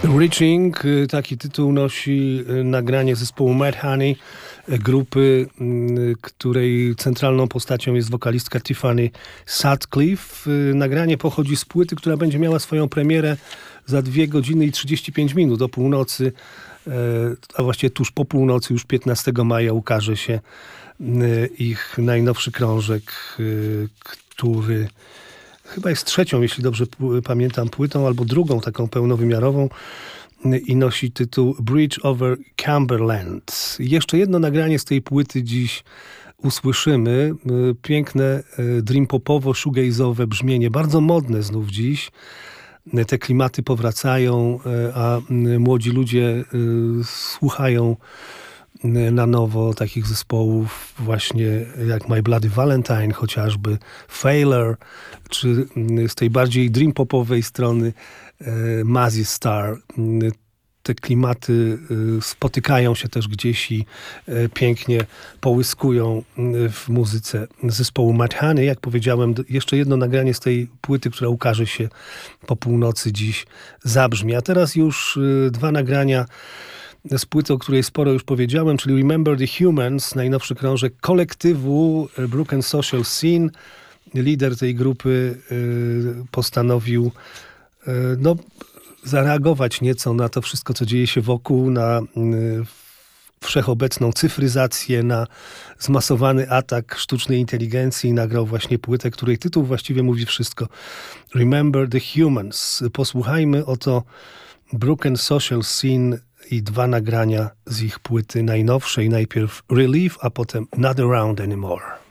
Reaching, taki tytuł nosi nagranie zespołu Mudhoney, grupy, której centralną postacią jest wokalistka Tiffany Sutcliffe. Nagranie pochodzi z płyty, która będzie miała swoją premierę za 2 godziny i 35 minut o północy, a właściwie tuż po północy, już 15 maja ukaże się ich najnowszy krążek, który chyba jest trzecią, jeśli dobrze pamiętam, płytą, albo drugą taką pełnowymiarową i nosi tytuł Bridge over Cumberland. Jeszcze jedno nagranie z tej płyty dziś usłyszymy. Piękne dream popowo, shoegaze'owe brzmienie, bardzo modne znów dziś. Te klimaty powracają, a młodzi ludzie słuchają na nowo takich zespołów właśnie jak My Bloody Valentine, chociażby Failure, czy z tej bardziej dream popowej strony Mazzy Star. Te klimaty spotykają się też gdzieś i pięknie połyskują w muzyce zespołu Mudhoney. Jak powiedziałem, jeszcze jedno nagranie z tej płyty, która ukaże się po północy dziś, zabrzmi. A teraz już 2 nagrania z płyty, o której sporo już powiedziałem, czyli Remember the Humans, najnowszy krążek kolektywu Broken Social Scene. Lider tej grupy postanowił zareagować nieco na to wszystko, co dzieje się wokół, na wszechobecną cyfryzację, na zmasowany atak sztucznej inteligencji i nagrał właśnie płytę, której tytuł właściwie mówi wszystko. Remember the Humans. Posłuchajmy oto Broken Social Scene i 2 nagrania z ich płyty najnowszej. Najpierw Relief, a potem Not Around Anymore.